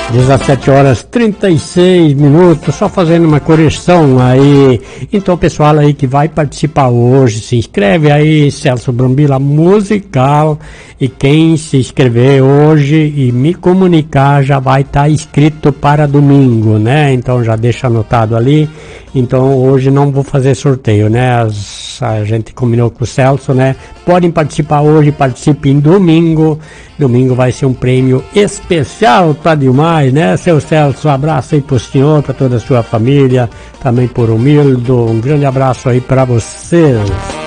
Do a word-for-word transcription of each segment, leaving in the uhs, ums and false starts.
dezessete horas e trinta e seis minutos, só fazendo uma correção aí. Então, pessoal aí que vai participar hoje, se inscreve aí, Celso Brambila Musical. E quem se inscrever hoje e me comunicar já vai estar tá inscrito para domingo, né? Então já deixa anotado ali. Então hoje não vou fazer sorteio, né? As, a gente combinou com o Celso, né? Podem participar hoje, participem domingo. Domingo vai ser um prêmio especial, tá demais, né? Seu Celso, um abraço aí pro senhor, para toda a sua família, também por Humildo. Um grande abraço aí para vocês.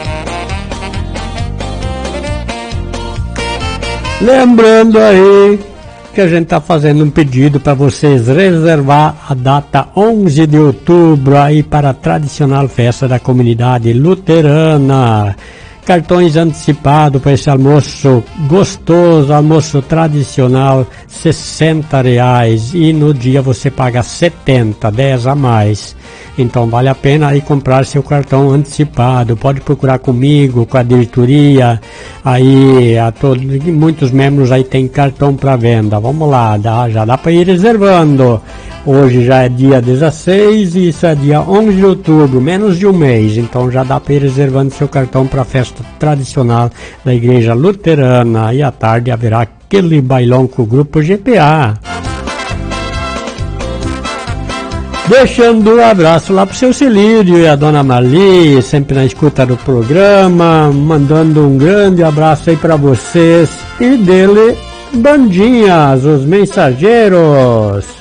Lembrando aí que a gente está fazendo um pedido para vocês reservar a data onze de outubro aí para a tradicional festa da comunidade luterana. Cartões antecipados para esse almoço gostoso, almoço tradicional, sessenta reais, e no dia você paga setenta, dez a mais. Então vale a pena aí comprar seu cartão antecipado. Pode procurar comigo, com a diretoria, aí a todos, muitos membros aí tem cartão para venda. Vamos lá, dá, já dá para ir reservando. Hoje já é dia dezesseis e isso é dia onze de outubro, menos de um mês. Então já dá para ir reservando seu cartão para a festa tradicional da Igreja Luterana. E à tarde haverá aquele bailão com o Grupo G P A. Deixando um abraço lá pro seu Celírio e a dona Marli, sempre na escuta do programa, mandando um grande abraço aí para vocês e dele, Bandinhas, os mensageiros.